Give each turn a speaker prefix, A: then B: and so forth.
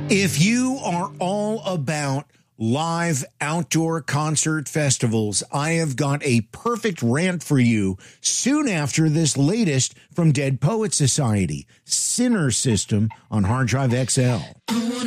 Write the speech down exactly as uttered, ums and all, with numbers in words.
A: If you are all about live outdoor concert festivals, I have got a perfect rant for you soon after this latest from Dead Poet Society, Sinner System on Hard Drive X L.